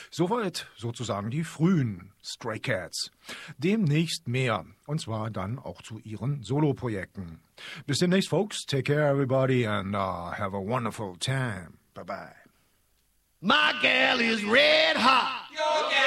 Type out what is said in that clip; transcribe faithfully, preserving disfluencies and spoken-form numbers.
Soweit sozusagen die frühen Stray Cats. Demnächst mehr, und zwar dann auch zu ihren Soloprojekten. Bis demnächst, folks. Take care, everybody, and uh, have a wonderful time. Bye-bye. My gal is red hot. Your gal